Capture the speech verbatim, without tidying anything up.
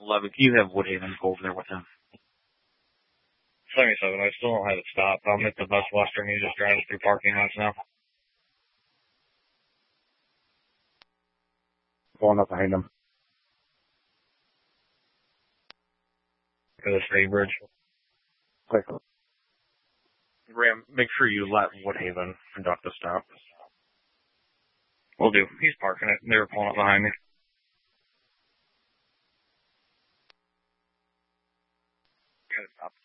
eleven, can you have Woodhaven go over there with him? seventy-seven, I still don't have it stopped. I'm at the Best Western. He's just driving through parking lots now. Pulling up behind him. To the Straight Bridge. Quick. Ram, make sure you let Woodhaven conduct the stop. Will do. He's parking it. They were pulling up behind me. Got it stopped.